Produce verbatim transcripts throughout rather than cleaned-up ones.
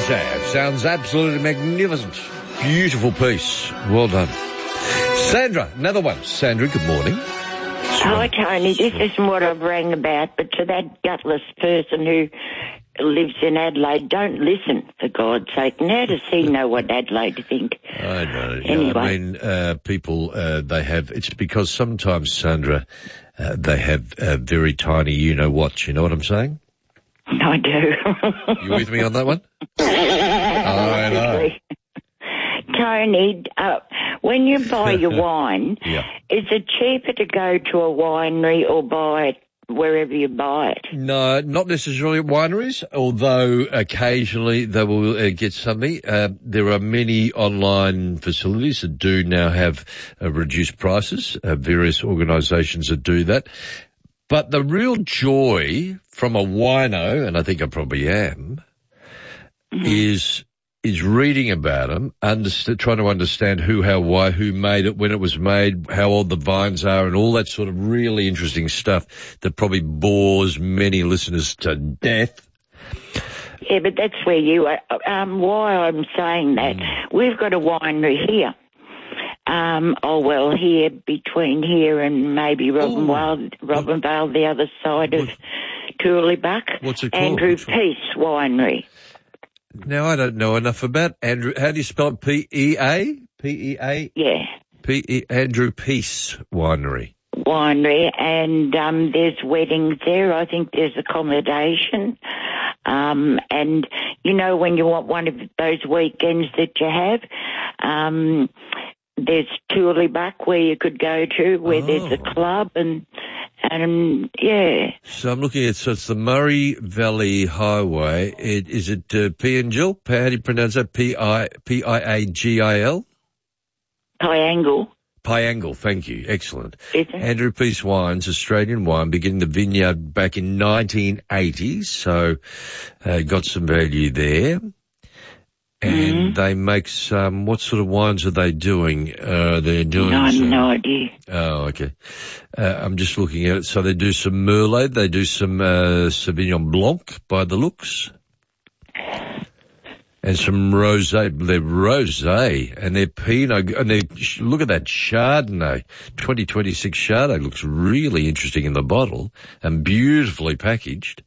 have. Sounds absolutely magnificent. Beautiful piece. Well done. Sandra, another one. Sandra, good morning. Hi, Tony. This isn't what I've rang about, but to that gutless person who lives in Adelaide, don't listen, for God's sake. And how does he know what Adelaide think? I know. Anyway. Yeah, I mean, uh, people, uh, they have, it's because sometimes, Sandra, uh, they have uh, very tiny you-know-what. You know what I'm saying? I do. You with me on that one? I know. Tony, uh, when you buy your wine, yeah. is it cheaper to go to a winery or buy it wherever you buy it? No, not necessarily at wineries, although occasionally they will uh, get something. Uh, there are many online facilities that do now have uh, reduced prices, uh, various organisations that do that. But the real joy from a wino, and I think I probably am, mm-hmm. is is reading about them, understand, trying to understand who, how, why, who made it, when it was made, how old the vines are, and all that sort of really interesting stuff that probably bores many listeners to death. Yeah, but that's where you are. Um, why I'm saying that, mm. we've got a winery here. Um, oh, well, here, between here and maybe Robinvale, Robinvale the other side of Cooleybuck. What's it called? Andrew What's Peace Winery. Now, I don't know enough about Andrew. How do you spell it? P E A? P E A? Yeah. P E Andrew Peace Winery. Winery, and um, there's weddings there. I think there's accommodation. Um, and, you know, when you want one of those weekends that you have, um, there's Cooleybuck where you could go to, where oh. there's a club and... And, yeah. So I'm looking at, so it's the Murray Valley Highway. It, is it uh, P and Jill? How do you pronounce that? P I P I A G I L? Piangle. Piangle, thank you. Excellent. Is it? Andrew Peace Wines, Australian wine, beginning the vineyard back in nineteen eighty, so uh, got some value there. And mm-hmm. they make some, what sort of wines are they doing? Uh, they're doing No, I have some, no idea. Oh, okay. Uh, I'm just looking at it. So they do some Merlot, they do some uh, Sauvignon Blanc by the looks. And some Rosé. They're Rosé and they're Pinot. And they look at that Chardonnay. twenty twenty-six Chardonnay looks really interesting in the bottle and beautifully packaged.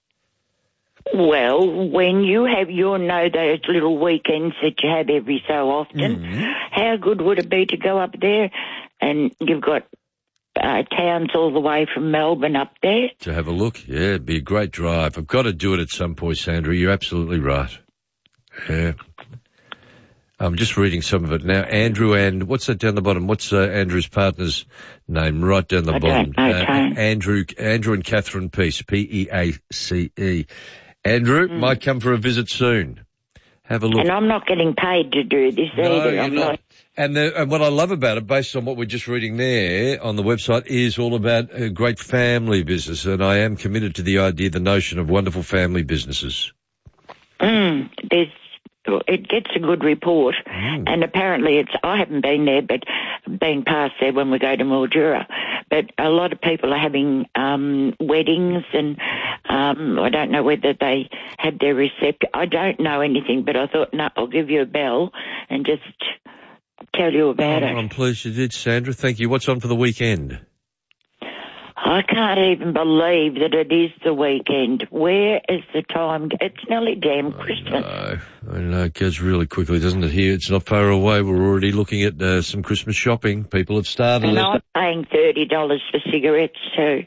Well, when you have your know those little weekends that you have every so often, mm-hmm. how good would it be to go up there and you've got uh, towns all the way from Melbourne up there? To have a look, yeah, it'd be a great drive. I've got to do it at some point, Sandra. You're absolutely right. Yeah. I'm just reading some of it now. Andrew and, what's that down the bottom? What's uh, Andrew's partner's name right down the I bottom? Don't know, uh, Andrew, Andrew and Catherine Peace, P E A C E. Andrew mm. might come for a visit soon. Have a look. And I'm not getting paid to do this no, either. You're I'm not. not. And, the, and what I love about it, based on what we're just reading there on the website, is all about a great family business. And I am committed to the idea, the notion of wonderful family businesses. Mm, there's, it gets a good report. Mm. And apparently it's, I haven't been there, but been past there when we go to Mildura. But a lot of people are having um, weddings and um, I don't know whether they had their reception. I don't know anything, but I thought, no, I'll give you a bell and just tell you about oh, it. I'm pleased you did, Sandra. Thank you. What's on for the weekend? I can't even believe that it is the weekend. Where is the time? It's nearly damn Christmas. I know. I know. It goes really quickly, doesn't it? Here, it's not far away. We're already looking at uh, some Christmas shopping. People have started. And I'm paying thirty dollars for cigarettes too.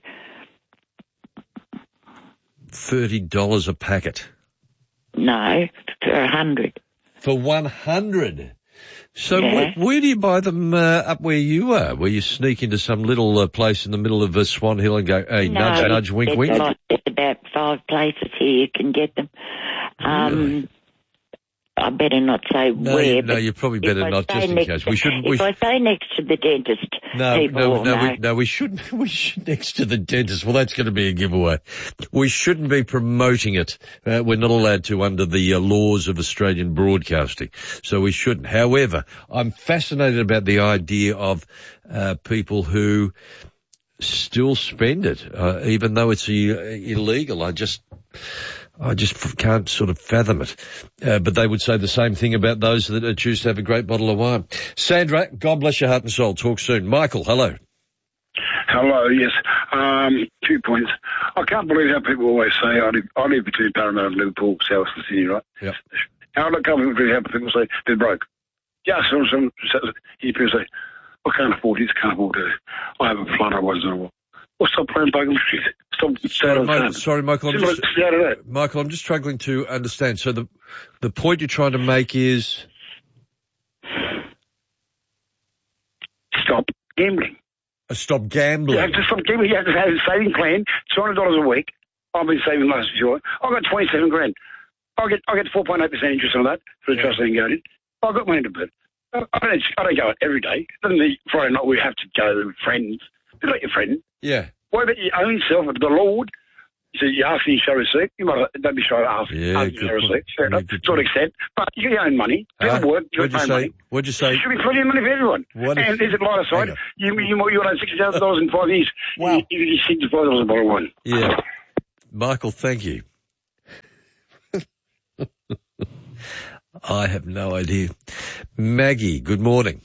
thirty dollars a packet? No, for a hundred. For one hundred? So yeah. where, where do you buy them uh, up where you are? Where you sneak into some little uh, place in the middle of uh, Swan Hill and go, hey, no, nudge, nudge, wink, wink? Lot, there's about five places here you can get them. Um, really? I better not say no, where. You, no, you probably better not, just in case. We shouldn't. We if I say next to the dentist, no, people no, will no, know. we, no, we shouldn't. We should next to the dentist. Well, that's going to be a giveaway. We shouldn't be promoting it. Uh, we're not allowed to under the uh, laws of Australian broadcasting, so we shouldn't. However, I'm fascinated about the idea of uh, people who still spend it, uh, even though it's uh, illegal. I just. I just f- can't sort of fathom it. Uh, but they would say the same thing about those that uh, choose to have a great bottle of wine. Sandra, God bless your heart and soul. Talk soon. Michael, hello. Hello, yes. Um, two points. I can't believe how people always say, I live, I live between Parramatta and Liverpool, south of the city, right? Yep. How I can't believe how people say they're broke. Yeah, some, some, some people say, I can't afford this, can't afford that. I have a flood, I was over. Well, stop playing Bugger Street. Stop sorry, Michael, sorry, Michael. I'm just, Simple, Michael, I'm just struggling to understand. So the the point you're trying to make is... Stop gambling. Uh, stop gambling. You have to stop gambling. You have to have a saving plan, two hundred dollars a week. I've been saving last year. I've got twenty-seven grand. I get I get four point eight percent interest on that for the Yeah. trust and guardian. I've got money to burn. I don't, I don't go out every day. Doesn't mean Friday night we have to go with friends. You're not your friend. Yeah. What about your own self? The Lord. So you ask me to show receipt. You might don't be shy to ask. Yeah, ask me to good show point. receipt. Fair Yeah, enough. good To an point. extent. But you get your own money. You Uh, have work. You what'd you have say? money. What'd you say? There should be plenty of money for everyone. What and if- there's a lighter Hang side. on. You you you want sixty thousand dollars in five years. Wow. You, you get sixty-five dollars a bottle of wine. Yeah. Michael, thank you. I have no idea. Maggie, good morning.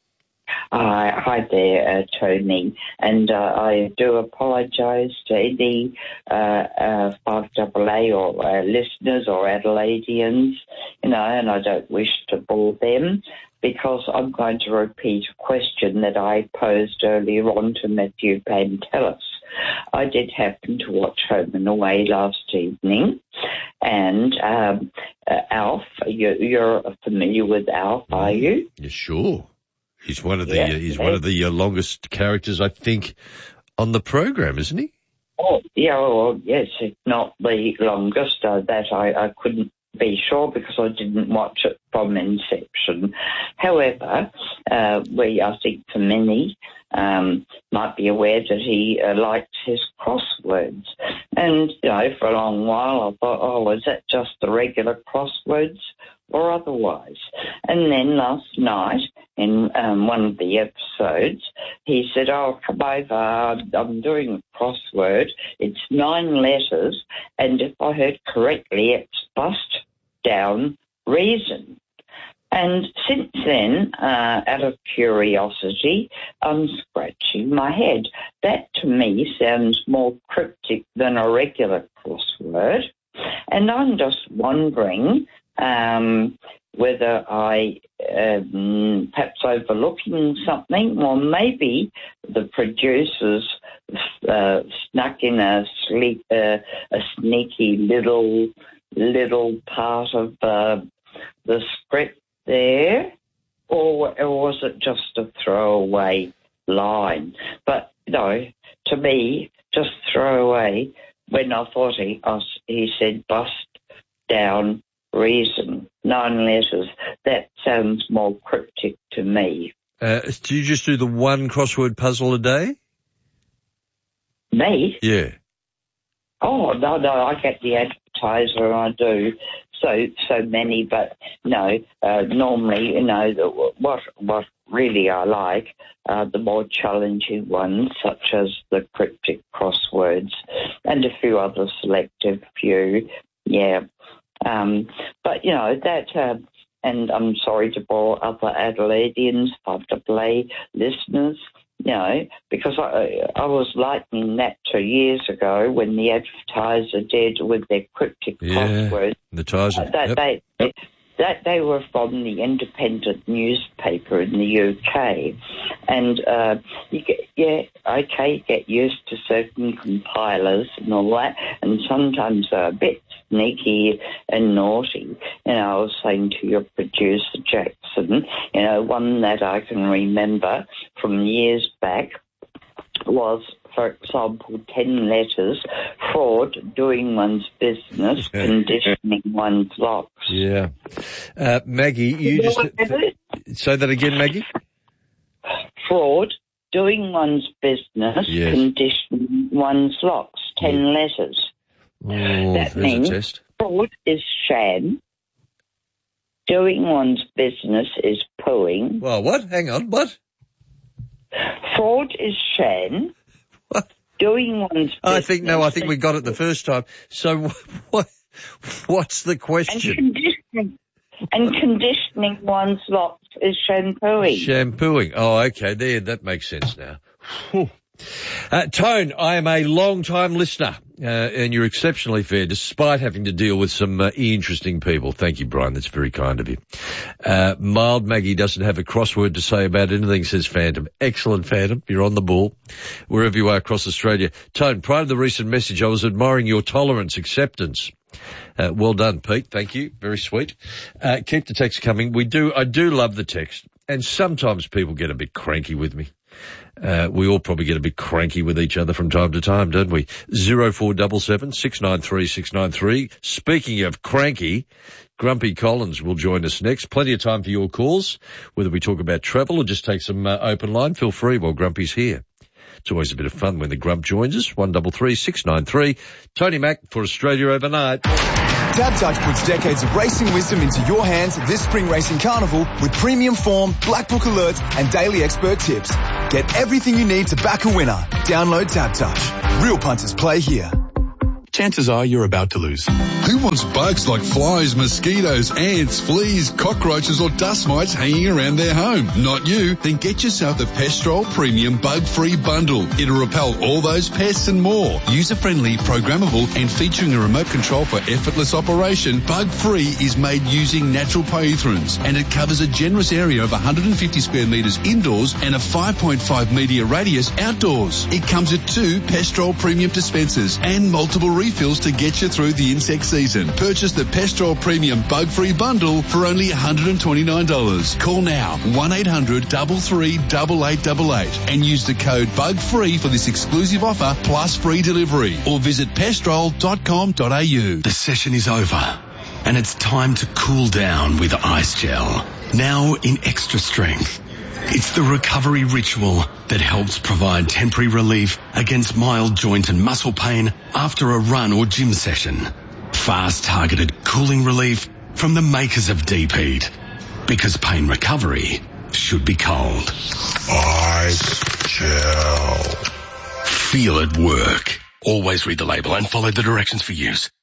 Uh, hi there, uh, Tony, and uh, I do apologise to any uh, uh, five A A or uh, listeners or Adelaideans, you know, and I don't wish to bore them because I'm going to repeat a question that I posed earlier on to Matthew Pantelis. I did happen to watch Home and Away last evening, and um, uh, Alf, you, you're familiar with Alf, are you? Yeah, sure. He's one of the Yeah, uh, he's okay. one of the uh, longest characters, I think, on the program, isn't he? Oh, yeah, well, yes, if not the longest. Uh, that I, I couldn't be sure because I didn't watch it from inception. However, uh, we, I think for many, um, might be aware that he uh, liked his crosswords. And, you know, for a long while I thought, oh, is that just the regular crosswords or otherwise? And then last night, in um, one of the episodes, he said, oh, come over, I'm doing a crossword. It's nine letters, and if I heard correctly, it's bust down reason. And since then, uh, out of curiosity, I'm scratching my head. That to me sounds more cryptic than a regular crossword. And I'm just wondering um, whether I um, perhaps overlooking something, or maybe the producers uh, snuck in a, sleep, uh, a sneaky little little part of uh, the script there, or, or was it just a throwaway line? But no, to me, just throwaway. When I thought he, he said bust down reason, nine letters, that sounds more cryptic to me. Uh, do you just do the one crossword puzzle a day? Me? Yeah. Oh, no, no, I get the advertiser and I do so so many, but no, uh, normally, you know, the, what what really I like are the more challenging ones, such as the cryptic crosswords and a few other selective few, yeah. Um, but, you know, that, uh, and I'm sorry to bore other Adelaideans, five A A listeners, you know, because I, I was likening that to years ago when the advertiser did with their cryptic Yeah, crosswords. the Tizer. That Yep. they that they were from the Independent newspaper in the U K, and uh, you get yeah okay you get used to certain compilers and all that, and sometimes they're a bit sneaky and naughty. You know, I was saying to your producer Jackson, you know, one that I can remember from years back was, for example, ten letters, fraud, doing one's business, conditioning one's locks. Yeah. Uh, Maggie, you just... Say that again, Maggie? Fraud, doing one's business, Yes. conditioning one's locks, ten Yeah. letters. Oh, That there's a means test. fraud is sham, doing one's business is pooing. Well, what? Hang on, what? Fraud is sham. What? Doing one's business. I think, no, I think we got it the first time. So what, What's the And question? conditioning, and conditioning one's locks is shampooing. Shampooing. Oh, okay. There, that makes sense now. Whew. Uh, Tone, I am a long-time listener, uh, and you're exceptionally fair, despite having to deal with some uh, interesting people. Thank you, Brian. That's very kind of you. Uh, Mild Maggie doesn't have a crossword to say about anything, says Phantom. Excellent, Phantom. You're on the ball, wherever you are across Australia. Tone, prior to the recent message, I was admiring your tolerance, acceptance. Uh, well done, Pete. Thank you. Very sweet. Uh, keep the text coming. We do, I do love the text, and sometimes people get a bit cranky with me. Uh, we all probably get a bit cranky with each other from time to time, don't we? zero four seven seven, six nine three, six nine three. Speaking of cranky, Grumpy Collins will join us next. Plenty of time for your calls, whether we talk about travel or just take some uh, open line. Feel free while Grumpy's here. It's always a bit of fun when the Grump joins us. one three three, six nine three. Tony Mack for Australia Overnight. Tab Touch puts decades of racing wisdom into your hands this spring racing carnival with premium form, black book alerts and daily expert tips. Get everything you need to back a winner. Download Tab Touch. Real punters play here. Chances are you're about to lose. Who wants bugs like flies, mosquitoes, ants, fleas, cockroaches or dust mites hanging around their home? Not you. Then get yourself the Pestrol Premium Bug-Free Bundle. It'll repel all those pests and more. User-friendly, programmable and featuring a remote control for effortless operation, Bug-Free is made using natural poethrins and it covers a generous area of one hundred fifty square metres indoors and a five point five metre radius outdoors. It comes with two Pestrol Premium dispensers and multiple refills to get you through the insect season. Purchase the Pestrol Premium Bug-Free Bundle for only one hundred twenty-nine dollars. Call now one eight hundred, three three eight eight eight eight and use the code BUGFREE for this exclusive offer plus free delivery or visit pestrol dot com dot a u. The session is over and it's time to cool down with Ice Gel. Now in extra strength. It's the recovery ritual that helps provide temporary relief against mild joint and muscle pain after a run or gym session. Fast targeted cooling relief from the makers of Deep Heat. Because pain recovery should be cold. Ice Gel. Feel it work. Always read the label and follow the directions for use.